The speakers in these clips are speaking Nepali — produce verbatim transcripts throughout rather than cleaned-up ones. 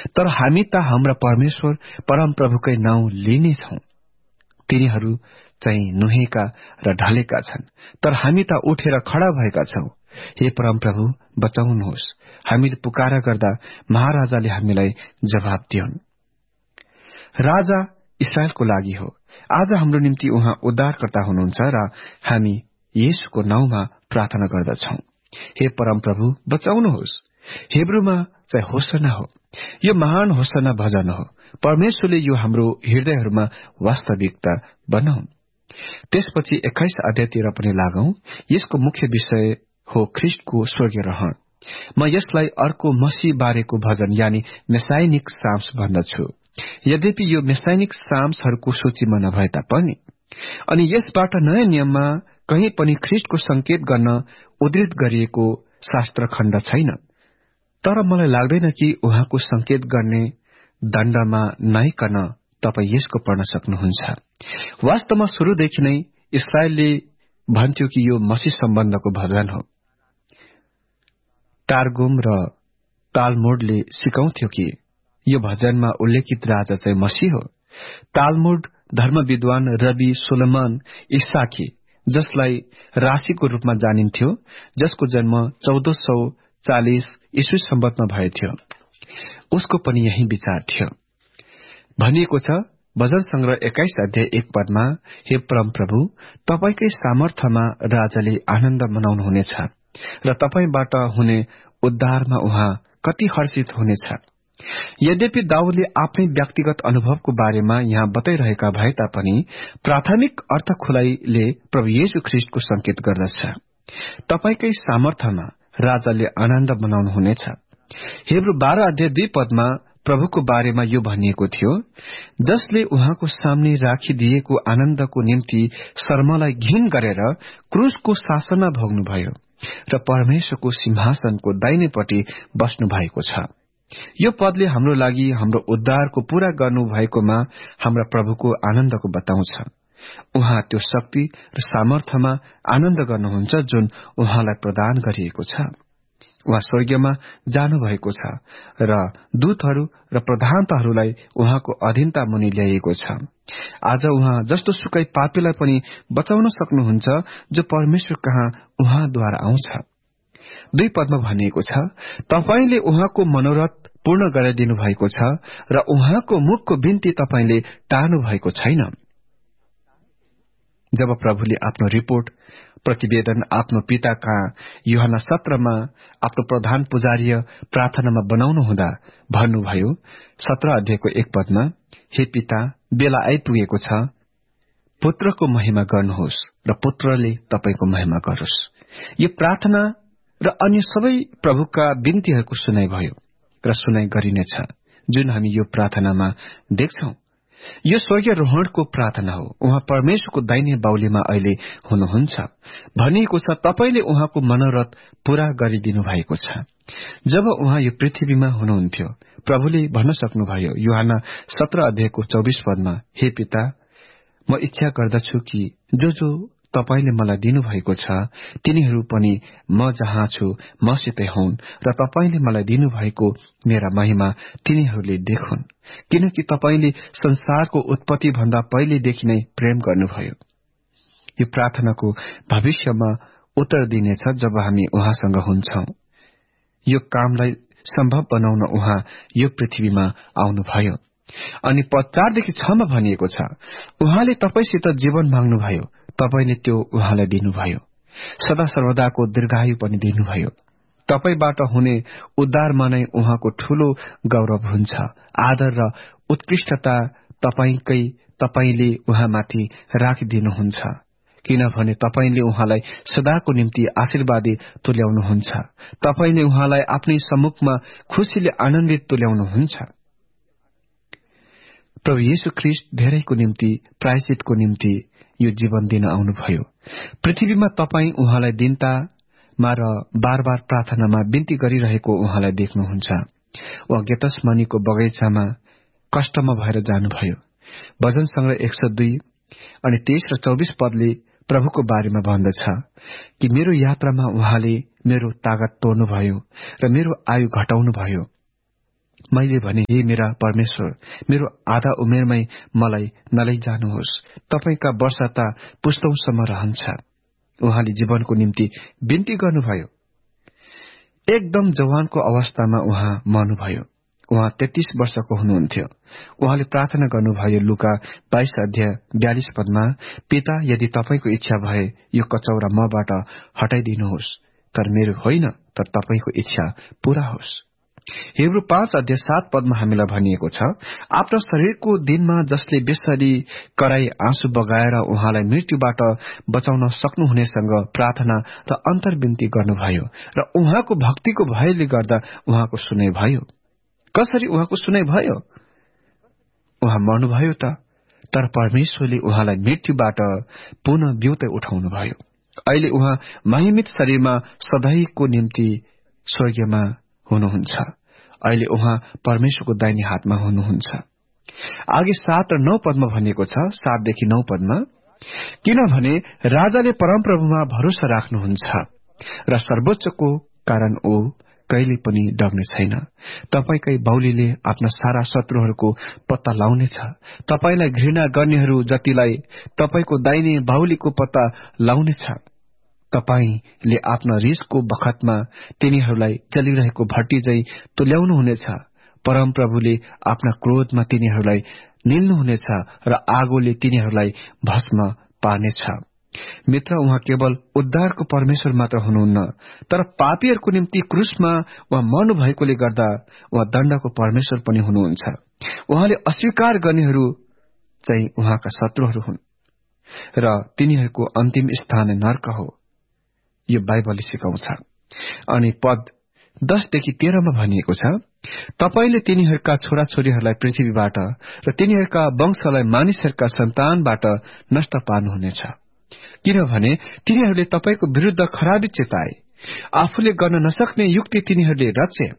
तर हामी त हाम्रा परमेश्वर परमप्रभुकै नाउँ लिनेछौं। तिनीहरू चाहिँ नुहेका र ढलेका छन्, तर हामी त उठेर खड़ा भएका छौं। हे परमप्रभु, बचाउनुहोस्। हामीले पुकारा गर्दा महाराजाले हामीलाई जवाब दिउन्। राजा इस्राएलको लागि हो। आज हाम्रो निम्ति उहाँ उद्धारकर्ता हुनुहुन्छ र हामी येशूको नाउँमा प्रार्थना गर्दछौं। हे परमप्रभु, बचाउनुहोस्। हेब्रूमा चाहिँ होसना हो। यो महान होसना भजन हो। परमेश्वरले यो हाम्रो हृदयहरूमा वास्तविकता बनाउन्। त्यसपछि एक्काइस अध्यायतिर पनि लागौं। यसको मुख्य विषय हो ख्रिस्टको स्वर्गीय रहन। म यसलाई अर्को मसीह बारेको भजन यानी मेसाइनिक साम्स भन्दछु। यद्यपि यो मेसाइनिक साम्सहरूको सूचीमा नभए तापनि अनि यसबाट नयाँ नियममा कहीँ पनि ख्रिस्टको संकेत गर्न उद्धृत गरिएको शास्त्र खण्ड छैन। तर मलाई लाग्दैन कि उहाँको संकेत गर्ने दण्डमा नआइकन तपाईँ यसको पढ्न सक्नुहुन्छ। वास्तवमा शुरूदेखि नै इस्राएलले भन्थ्यो कि यो मसीह सम्बन्धको भजन हो। टारगुम र तालमुडले सिकाउँथ्यो कि यो भजनमा उल्लेखित राजा चाहिँ मसीह हो। तालमुड धर्म विद्वान रबी सोलोमन इसाकी, जसलाई राशिको रूपमा जानिन्थ्यो, जसको जन्म चौध सौ चालिस ईस्वी सम्बतमा भएथ्यो, उसको पनि यही विचार थियो। भनिएको छ भजन संग्रह एक्काइस अध्याय एक पदमा, हे परमप्रभु, तपाईकै सामर्थ्यमा राजाले आनन्द मनाउनुहुनेछ र तपाईबाट हुने उद्धारमा उहाँ कति हर्षित हुनेछ। यद्यपि दाऊदले आफ्नै व्यक्तिगत अनुभवको बारेमा यहाँ बताइरहेका भए तापनि प्राथमिक अर्थ खुलाइले प्रभु येशू ख्रिस्टको संकेत गर्दछ। तपाईकै सामर्थ्यमा राजाले आनन्द मनाउनुहुनेछ। हेब्रू बाह्र अध्याय दुई पदमा प्रभुको बारेमा यो भनिएको थियो, जसले उहाँको सामने राखिदिएको आनन्दको निम्ति शर्मलाई घिन गरेर क्रूसको शासनमा भोग्नुभयो र परमेश्वरको सिंहासनको दाहिनेपट्टि बस्नु भएको छ। यो पदले हाम्रो लागि हाम्रो उद्धारको पूरा गर्नु भएकोमा हाम्रा प्रभुको आनन्दको बताउँछ। उहाँ त्यो शक्ति र सामर्थ्यमा आनन्द गर्नुहुन्छ जुन उहाँलाई प्रदान गरिएको छ। उहाँ स्वर्गमा जानुभएको छ र दूतहरू र प्रधानताहरूलाई उहाँको अधीनता मुनि ल्याइएको छ। आज उहाँ जस्तो सुकै पापीलाई पनि बचाउन सक्नुहुन्छ, जो परमेश्वर कहाँ उहाँद्वारा आउँछ। दुई पदमा भनिएको छ, तपाईले उहाँको मनोरथ पूर्ण गराइदिनु भएको छ र उहाँको मुखको बिन्ती तपाईले टार्नु भएको छैन। जब प्रभुले आफ्नो रिपोर्ट प्रतिवेदन आफ्नो पिता कहाँ यूहन्ना सत्रमा आफ्नो प्रधान पुजारीय प्रार्थनामा बनाउनु हुँदा भन्नुभयो, सत्र अध्यायको एक पदमा, हे पिता, बेला आइपुगेको छ, पुत्रको महिमा गर्नुहोस् र पुत्रले तपाईको महिमा गरोस्। यो प्रार्थना र अन्य सबै प्रभुका बिन्तीहरूको सुनाइ भयो र सुनाइ गरिनेछ, जुन हामी यो प्रार्थनामा देख्छौं। यो स्वर्गीय रोहणको प्रार्थना हो। उहाँ परमेश्वरको दाहिने बाहुलीमा अहिले हुनुहुन्छ। भनिएको छ, तपाईले उहाँको मनोरथ पूरा गरिदिनु भएको छ। जब उहाँ यो पृथ्वीमा हुनुहुन्थ्यो, प्रभुले भन्न सक्नुभयो यूहन्ना सत्र अध्यायको चौबिस पदमा, हे पिता, म इच्छा गर्दछु कि जो जो तपाईले मलाई दिनुभएको छ तिनीहरू पनि म जहाँ छु मसितै हुन् र तपाईले मलाई दिनुभएको मेरा महिमा तिनीहरूले देखुन्, किनकि तपाईले संसारको उत्पत्ति भन्दा पहिलेदेखि नै प्रेम गर्नुभयो। यो प्रार्थनाको भविष्यमा उत्तर दिनेछ जब हामी उहाँसँग हुन्छौं। यो कामलाई सम्भव बनाउन उहाँ यो पृथ्वीमा आउनुभयो। अनि पद चारदेखि छमा भनिएको छ, उहाँले तपाईसित जीवन माग्नुभयो, तपाईले त्यो उहाँलाई दिनुभयो। सदा सर्वदाको दीर्घायु पनि दिनुभयो। तपाईबाट हुने उद्धारमा नै उहाँको ठूलो गौरव हुन्छ। आदर र उत्कृष्टता तपाईकै तपाईले उहाँमाथि राखिदिनुहुन्छ, किनभने तपाईले उहाँलाई सदाको निम्ति आशीर्वादी तुल्याउनुहुन्छ। तपाईले उहाँलाई आफ्नै सम्मुखमा खुशीले आनन्दित तुल्याउनुहुन्छ। प्रभु येशू ख्रिस्ट धेरैको निम्ति प्रायश्चितको निम्ति यो जीवन दिन आउनुभयो। पृथ्वीमा तपाई उहाँलाई दिनतामा र बार बार प्रार्थनामा बिन्ती गरिरहेको उहाँलाई देख्नुहुन्छ। उहाँ गेतसमनीको बगैँचामा कष्टमा भएर जानुभयो। भजन संग्रह एक सौ दुई अनि तेइस र चौबिस पदले प्रभुको बारेमा भन्दछ कि मेरो यात्रामा उहाँले मेरो तागत तोड्नुभयो र मेरो आयु घटाउनु भयो। मैले भने, हे मेरा परमेश्वर, मेरो आधा उमेरमै मलाई नलैजानुहोस्। तपाईका वर्ष त पुस्तौंसम्म रहन्छ। उहाँले जीवनको निम्ति बिन्ती गर्नुभयो। एकदम जवानको अवस्थामा उहाँ मर्नुभयो। उहाँ तेत्तीस वर्षको हुनुहुन्थ्यो। उहाँले प्रार्थना गर्नुभयो लुका बाइस अध्याय बयालीस पदमा, पिता, यदि तपाईको इच्छा भए यो कचौरा मबाट हटाइदिनुहोस्, तर मेरो होइन, तर तपाईको इच्छा पूरा होस्। हिब्रू पाँच अध्याय सात पदमा हामीलाई भनिएको छ, आफ्नो शरीरको दिनमा जसले बेसरी कराई आँसु बगाएर उहाँलाई मृत्युबाट बचाउन सक्नुहुनेसँग प्रार्थना र अन्तर्विन्ती गर्नुभयो र उहाँको भक्तिको भयले गर्दा उहाँको सुनाइ भयो। कसरी उहाँको सुनाइ भयो? उहाँ मर्नुभयो त, तर परमेश्वरले उहाँलाई मृत्युबाट पुनः बिउतै उठाउनुभयो। अहिले उहाँ महिमित शरीरमा सधैँको निम्ति स्वर्गमा हुनुहुन्छ। अहिले उहाँ परमेश्वरको दाहिने हातमा हुनुहुन्छ। आगे सात र नौ पदमा भनिएको छ, सातदेखि नौ पदमा, किनभने राजाले परमप्रभुमा भरोसा राख्नुहुन्छ र सर्वोच्चको कारण ऊ कहिले पनि डग्ने छैन। तपाईकै बाहुलीले आफ्ना सारा शत्रुहरूको पत्ता लाउनेछ। तपाईलाई घृणा गर्नेहरू जतिलाई तपाईको दाहिने बाहुलीको पत्ता लाउनेछ। तपाईले आफ्ना रिसको बखतमा तिनीहरूलाई चलिरहेको भट्टी झै तुल्याउनुहुनेछ। परमप्रभुले आफ्ना क्रोधमा तिनीहरूलाई निल्नुहुनेछ र आगोले तिनीहरूलाई भस्म पार्नेछ। मित्र, उहाँ केवल उद्धारको परमेश्वर मात्र हुनुहुन्न, तर पापीहरूको निम्ति क्रुसमा उहाँ मर्नु भएकोले गर्दा उहाँ दण्डको परमेश्वर पनि हुनुहुन्छ। उहाँले अस्वीकार गर्नेहरू चाहिँ उहाँका शत्रुहरू हुन् र तिनीहरूको अन्तिम स्थान नर्क हो, यो बाइबलले सिकाउँछ। अनि पद दसदेखि तेह्रमा भनिएको छ, तपाईले तिनीहरूका छोराछोरीहरूलाई पृथ्वीबाट र तिनीहरूका वंशलाई मानिसहरूका सन्तानबाट नष्ट पार्नुहुनेछ, किनभने तिनीहरूले तपाईको विरूद्ध खराबी चेताए। आफूले गर्न नसक्ने युक्ति तिनीहरूले रचे,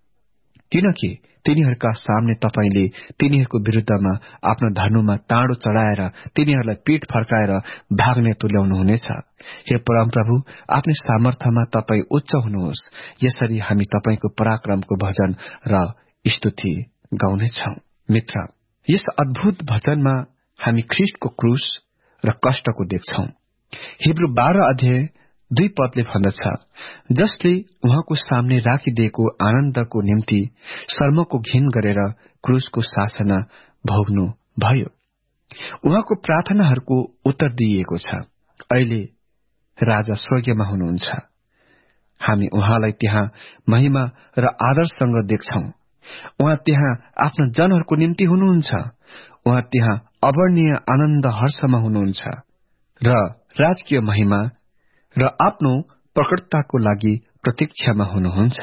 किनकि तिनीहरूका सामने तपाईले तिनीहरूको विरूद्धमा आफ्नो धनुमा ताँडो चढ़ाएर तिनीहरूलाई पीठ फर्काएर भाग्ने तुल्याउनुहुनेछ। हे परमप्रभु, आफ्नो सामर्थ्यमा तपाई उच्च हुनुहोस्। यसरी हामी तपाईको पराक्रमको भजन र स्तुति गाउनेछौं। मित्र, यस अद्भुत भजनमा हामी ख्रीष्टको क्रूस र कष्टको देख्छौं। हिब्रू बाह्र अध्याय दुई पदले भन्दछ, जसले उहाँको सामने राखिदिएको आनन्दको निम्ति शर्मको घिन गरेर क्रूसको शासना भोग्नु भयो। उहाँको प्रार्थनाहरूको उत्तर दिइएको छ। अहिले राजा स्वर्गमा हुनुहुन्छ। हामी उहाँलाई त्यहाँ महिमा र आदरसँग देख्छौं। उहाँ त्यहाँ आफ्ना जनहरूको निम्ति हुनुहुन्छ। उहाँ त्यहाँ अवर्णीय आनन्द हर्षमा हुनुहुन्छ र राजकीय महिमा र आफ्नो प्रकटताको लागि प्रतीक्षामा हुनुहुन्छ।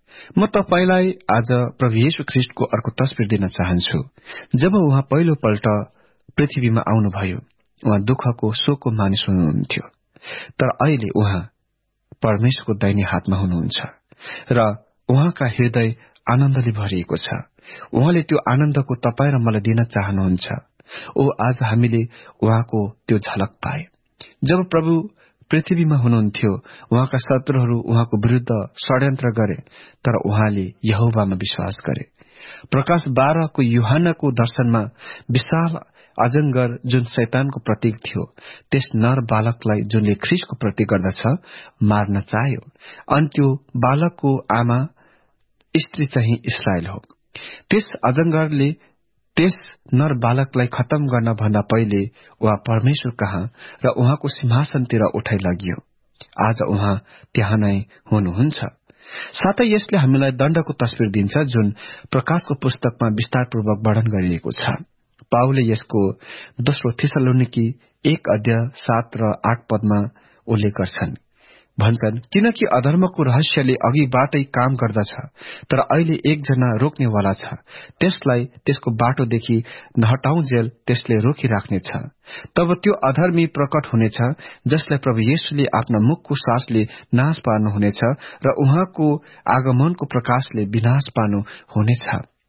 म तपाईलाई आज प्रभु येशू ख्रीष्टको अर्को तस्बिर दिन चाहन्छु। जब उहाँ पहिलो पल्ट पृथ्वीमा आउनुभयो, उहाँ दुःखको शोकको मानिस हुनुहुन्थ्यो, तर अहिले उहाँ परमेश्वरको दाहिने हातमा हुनुहुन्छ र उहाँका हृदय आनन्दले भरिएको छ। उहाँले त्यो आनन्दको तपाईँ र मलाई दिन चाहनुहुन्छ। ओ, आज हामीले उहाँको त्यो झलक पाए। जब प्रभु पृथ्वीमा हुनुहुन्थ्यो, उहाँका शत्रुहरू उहाँको विरूद्ध षड्यन्त्र गरे, तर उहाँले यहोवामा विश्वास गरे। प्रकाश बाह्रको यूहन्नाको दर्शनमा विशाल अजंगर जुन शैतानको प्रतीक थियो, त्यस नर बालकलाई जुनले ख्रीष्टको प्रतीक गर्दछ मार्न चाह्यो। अनि त्यो बालकको आमा स्त्री चाहिँ इस्राएल हो। त्यस अजंगरले त्यस नर बालकलाई खत्तम गर्न भन्दा पहिले उहाँ परमेश्वर कहाँ र उहाँको सिंहासनतिर उठाइ लगियो। आज उहाँ त्यहाँ नै हुनुहुन्छ। साथै यसले हामीलाई दण्डको तस्बिर दिन्छ, जुन प्रकाशको पुस्तकमा विस्तारपूर्वक वर्णन गरिएको छ। पाउलले यसको दोस्रो थेसलोनिकी एक अध्याय सात र आठ पदमा उल्लेख गर्छन्। भन्छन्, किनकि अधर्मको रहस्यले अघिबाटै काम गर्दछ, तर अहिले एकजना रोक्नेवाला छ। त्यसलाई त्यसको बाटोदेखि नहटाउन्जेल त्यसले रोकिराख्नेछ। तब त्यो अधर्मी प्रकट हुनेछ, जसलाई प्रभु येशूले आफ्ना मुखको सासले नाश पार्नुहुनेछ र उहाँको आगमनको प्रकाशले विनाश पार्नु हुनेछ।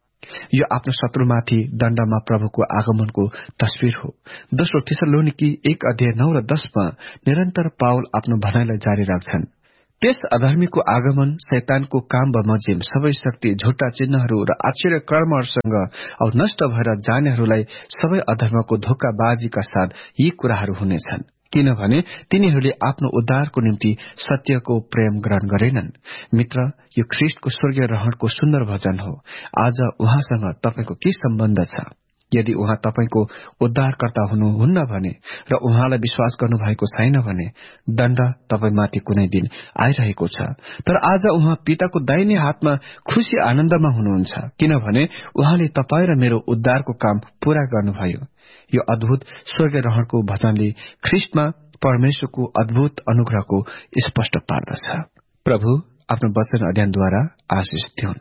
यो आफ्नो शत्रुमाथि दण्डमा प्रभुको आगमनको तस्विर हो। दोस्रो थेसलोनिकी एक अध्याय नौ र दसमा निरन्तर पाउल आफ्नो भनाइलाई जारी राख्छन्। त्यस अधर्मीको आगमन, शैतानको काम बमोजिम, सबै शक्ति, झुट्टा चिन्हहरू र आश्चर्य कर्महरूसँग औ नष्ट भएर जानेहरूलाई सबै अधर्मको धोकाबाजीका साथ यी कुराहरू हुनेछन्, किनभने तिनीहरूले आफ्नो उद्धारको निम्ति सत्यको प्रेम ग्रहण गरेनन्। मित्र, यो ख्रीष्टको स्वर्गीय रहणको सुन्दर वचन हो। आज उहाँसँग तपाईको के सम्बन्ध छ? यदि उहाँ तपाईको उद्धारकर्ता हुनुहुन्न भने र उहाँलाई विश्वास गर्नुभएको छैन भने दण्ड तपाईमाथि कुनै दिन आइरहेको छ। तर आज उहाँ पिताको दाहिने हातमा खुशी आनन्दमा हुनुहुन्छ, किनभने उहाँले तपाईँ र मेरो उद्धारको काम पूरा गर्नुभयो। यो अद्भुत स्वर्गीय रहणको वचनले ख्रीष्टमा परमेश्वरको अद्भुत अनुग्रहको स्पष्ट पार्दछ। प्रभु आफ्नो वचन अध्ययनद्वारा आशिष दिउन्।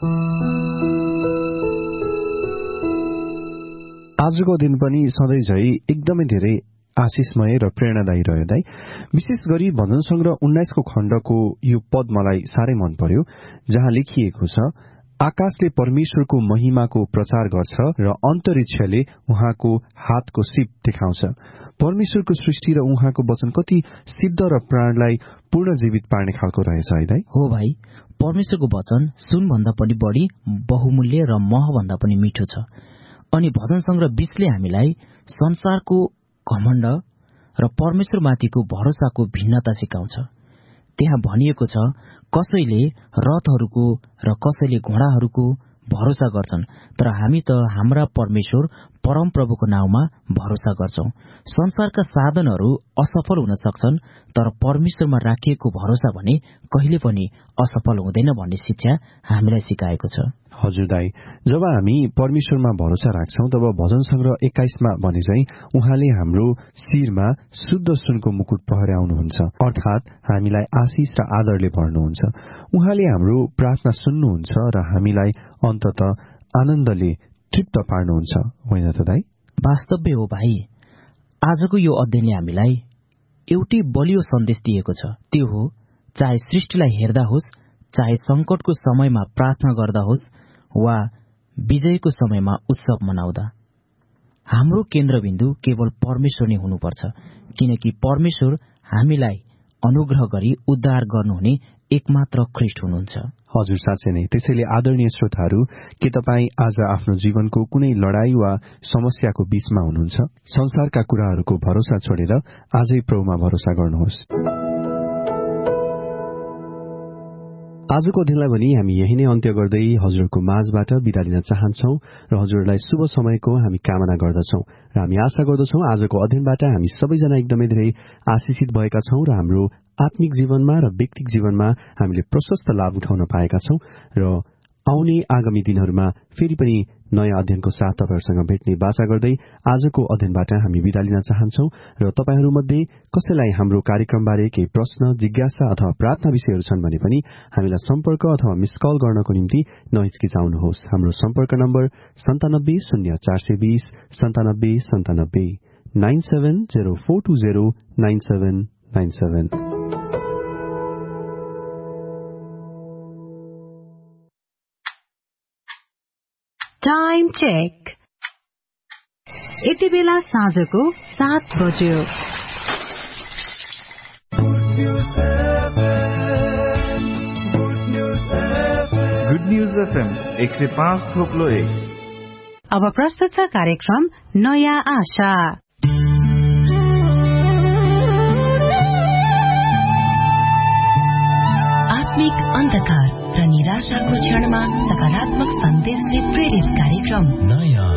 आजको दिन पनि सधैँ झै एकदमै धेरै आशिषमय र प्रेरणादायी रह्यो दाइ। विशेष गरी भजन संग्रह उन्नाइसको खण्डको यो पद मलाई साह्रै मन पर्यो, जहाँ लेखिएको छ, आकाशले परमेश्वरको महिमाको प्रचार गर्छ र अन्तरिक्षले उहाँको हातको सिप देखाउँछ। परमेश्वरको सृष्टि र उहाँको वचन कति सिद्ध र प्राणलाई पूर्ण जीवित पार्ने खालको रहेछ है दाइ। हो भाइ, परमेश्वरको वचन सुनभन्दा पनि बढी बहुमूल्य र महभन्दा पनि मिठो छ। अनि भजन संग्रह बीसले हामीलाई संसारको घमण्ड र परमेश्वरमाथिको भरोसाको भिन्नता सिकाउँछ। त्यहाँ भनिएको छ, कसैले रथहरूको र कसैले घोडाहरूको भरोसा गर्छन्, तर हामी त हाम्रा परमेश्वर परमप्रभुको नाउँमा भरोसा गर्छौं। संसारका साधनहरू असफल हुन सक्छन्, तर परमेश्वरमा राखिएको भरोसा भने कहिले पनि असफल हुँदैन भन्ने शिक्षा हामीलाई सिकाएको छ। हजुर दाइ, जब हामी परमेश्वरमा भरोसा राख्छौं तब भजन संग्रह एक्काइसमा भने चाहिँ उहाँले हाम्रो शिरमा शुद्ध सुनको मुकुट पहर्याउनुहुन्छ, अर्थात हामीलाई आशिष र आदरले भर्नुहुन्छ। उहाँले हाम्रो प्रार्थना सुन्नुहुन्छ र हामीलाई अन्तत आनन्दले तृप्त पार्नुहुन्छ, होइन त दाइ? वास्तवै हो भाइ। आजको यो अध्ययनले हामीलाई एउटै बलियो सन्देश दिएको छ। त्यो हो, चाहे सृष्टिलाई हेर्दा होस्, चाहे संकटको समयमा प्रार्थना गर्दा होस् वा विजयको समयमा उत्सव मनाउँदा, हाम्रो केन्द्रबिन्दु केवल परमेश्वर नै हुनुपर्छ, किनकि परमेश्वर हामीलाई अनुग्रह गरी उद्धार गर्नुहुने एकमात्र ख्रीष्ट हुनुहुन्छ। हजुर, साँच्चै नै। त्यसैले आदरणीय श्रोताहरू, के तपाईँ आज आफ्नो जीवनको कुनै लडाई वा समस्याको बीचमा हुनुहुन्छ? संसारका कुराहरूको भरोसा छोडेर आजै प्रभुमा भरोसा गर्नुहोस्। आजको अध्ययनलाई भने हामी यही नै अन्त्य गर्दै हजुरको माझबाट बिदा लिन चाहन्छौ र हजुरलाई शुभ समयको हामी कामना गर्दछौ र हामी आशा गर्दछौ आजको अध्ययनबाट हामी सबैजना एकदमै धेरै आशिषित भएका छौं र हाम्रो आत्मिक जीवनमा र व्यक्तिगत जीवनमा हामीले प्रशस्त लाभ उठाउन पाएका छौं र आउने आगामी दिनहरूमा फेरि पनि नयाँ अध्ययनको साथ तपाईहरुसँग भेट्ने बाचा गर्दै आजको अध्ययनबाट हामी बिदा लिन चाहन्छौ र तपाईहरुमध्ये कसैलाई हाम्रो कार्यक्रमबारे केही प्रश्न, जिज्ञासा अथवा प्रार्थना विषयहरू छन् भने पनि हामीलाई सम्पर्क अथवा मिस कल गर्नको निम्ति नहिचकिचाउनुहोस्। हाम्रो सम्पर्क नम्बर सन्तानब्बे शून्य चार सय बीस सन्तानब्बे सन्तानब्बे nine seven zero four two zero nine seven nine seven. Time check. यति बेला साँझको सात बज्यो। गुड न्यूज एफएम एक सय पाँच थोप्लो एक। अब प्रस्तुत छ कार्यक्रम नयाँ आशा। आत्मिक अन्धकार र निराशाको क्षणमा सकारात्मक सन्देशले प्रेरित कार्यक्रम नयाँ